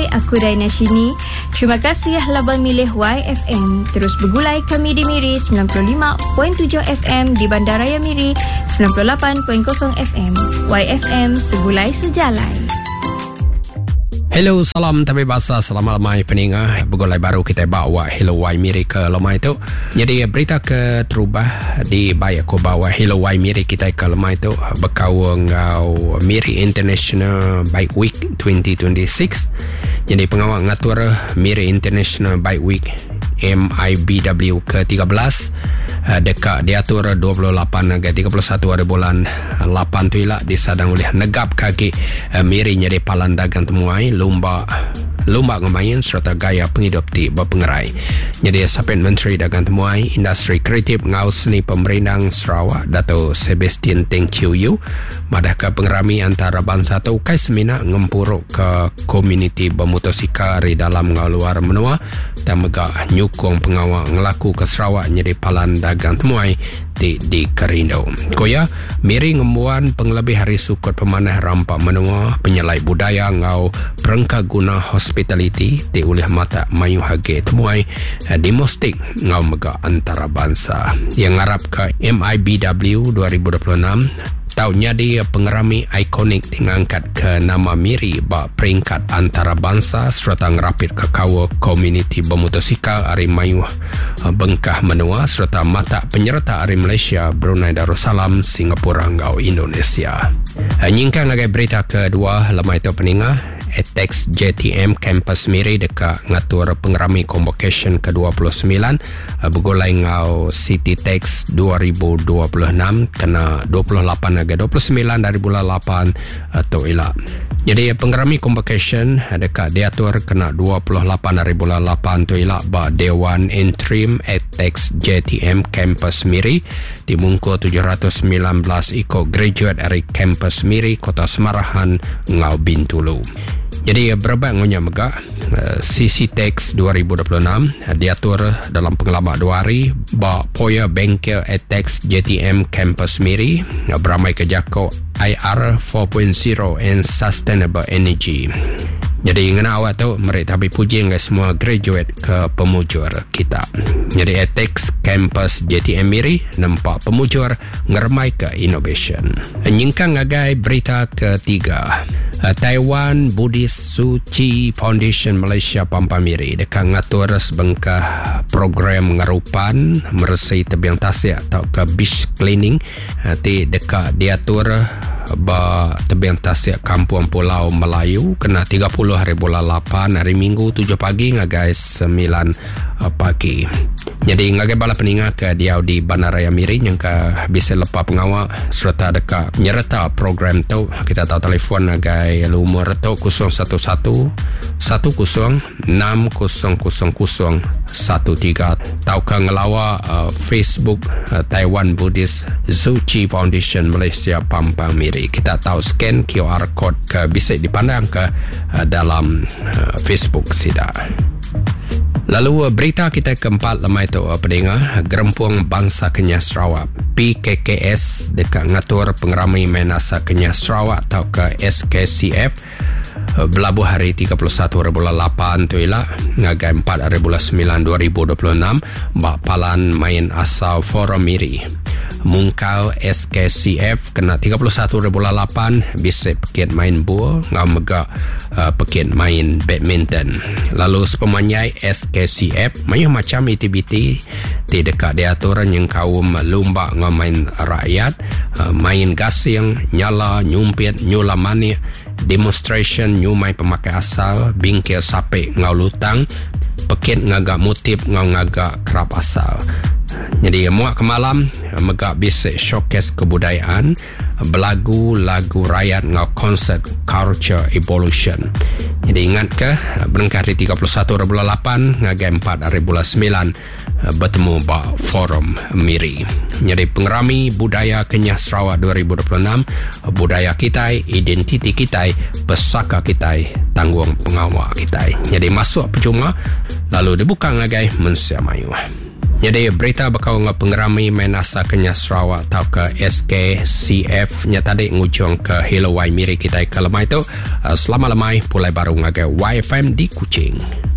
aku Daina Shini. Terima kasih labang milih YFM. Terus bergulai kami di Miri 95.7 FM, di Bandaraya Miri 98.0 FM. YFM, segulai sejalai. Hello, salam tapi bahasa selamat lamai peningah. Bergulai baru kita bawa Hello Y Miri ke lemah itu. Jadi berita ke terubah di baik aku bawa Hello Y Miri kita ke lemah itu berkawal ngau Miri International Bike Week 2026. Jadi pengawal ngatur Miri International Bike Week MIBW ke-13 dekat diatur 28 hingga 31 hari bulan 8 tu ialah disadang oleh negap kaki Miri nyeri palan dagang temuai lomba ngemain serta gaya penghidup di berpengerai. Jadi Sapin Menteri Dagang Temuai Industri Kreatif Ngau Seni Pemerintah Sarawak Dato' Sebastian Teng Chiu Yu madah ke pengerami antara bangsa atau kai semina ngempuruk ke komuniti bermotosikal di dalam ngau luar menua dan megah nyukung pengawal ngelaku ke Sarawak nyeri palan dagang temuai di Kerindo. Koya Miri ngembuan penglebih hari sukut pemanah rampak menua penyelai budaya ngau perengka guna hospitality di oleh mata mayu hage temuai di Mostik ngau megah antara bangsa yang ngarap ke MIBW 2026 tahunnya di pengerami ikonik tingangkat ke nama Miri bak peringkat antara bangsa serta ngerapit ke kawa komuniti bermotosikal hari mayu bengkah menua serta mata penyerta hari Malaysia, Brunei Darussalam, Singapura ngau Indonesia. Nyingkan lagi berita kedua lemah itu peningah Atex JTM Campus Miri dekat ngatur pengerami convocation ke-29 bergulai ngau City Tax 2026 kena 28 hingga 29 dari bulan 8 atau ialah. Jadi pengerami convocation dekat diatur kena 28 dari bulan 8 tu ialah ba Dewan Interim Atex JTM Campus Miri dimungkul 719 ikut graduate dari Campus Miri Kota Semarahan ngau Bintulu. Jadi berapa ngunya megah CC Tax 2026 diatur dalam pengalaman 2 hari ba Poya Bengkel Atex JTM Campus Miri beramai ke jako IR 4.0 and Sustainable Energy. Jadi ngena awak tu mereka habis puji dengan semua graduate ke pemujur kita. Jadi Atex Campus JTM Miri nampak pemujur ngermai ke innovation. Nyingkang ngagai berita ketiga. Taiwan Buddhist Suci Foundation Malaysia Pampamiri dekat ngatur sebengkah program ngarupan meresai tebiang tasik atau ke beach cleaning di dekat diatur ba tebiang tasik Kampung Pulau Melayu kena 30 hari bulan 8 hari Minggu 7 pagi ngagai 9 pagi. Jadi ngagai bala peningat ke diau di Bandaraya Miri yang ke bisa lepas pengawal serta dekat nyerta program tu kita tahu telefon ngagai lumur tu 011 10 6000013 tau ke ngelawa Facebook Taiwan Buddhist Suci Foundation Malaysia Pampang Miri. Kita tahu scan QR code ke bisa dipandang ke dalam Facebook sida. Lalu berita kita keempat lemah itu pendengar Gerempuang Bangsa Kenyah Sarawak PKKS dekat ngatur pengeramai Menasa Kenyah Sarawak atau ke SKCF berlabuh hari 31 hari bulan 8 tu ialah ngagai 4 hari bulan 9 2026 bak palan main asal Forum Miri Mungkau SKCF kena 31 hari bulan 8 bisa pekit main bola ngau megak pekit main badminton. Lalu sepemanyai SKCF mayuh macam aktiviti di dekat diaturan yang kaum lomba ngau main rakyat main gasing nyala nyumpit nyula manik demonstration nyumai pemakai asal bingkir sape ngau lutang pekit ngagak mutip ngau ngagak kerap asal. Jadi muak ke malam megak bisa showcase kebudayaan belagu-lagu rakyat ngau konsert culture evolution. Jadi ingat ke berengkah hari 31 hari bulan 8 ngagai 4 hari bulan 9 bertemu ba Forum Miri. Jadi pengerami budaya Kenyah Sarawak 2026 budaya kita, identiti kita, pesaka kita, tanggung pengawal kita. Jadi masuk percuma lalu dibuka ngagai mensiamayu. Jadi berita bakal pengerami menasa kenya Sarawak atau ke SKCF nya tadi ngujung ke Hello Wai Miri kita ke lemai tu selama lemai pulai baru ngagai YFM di Kuching.